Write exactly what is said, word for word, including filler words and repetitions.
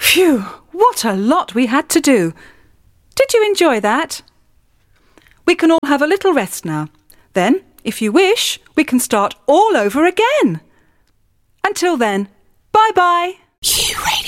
Phew, what a lot we had to do. Did you enjoy that? We can all have a little rest now. Then, if you wish, we can start all over again. Until then, bye-bye. You Radio.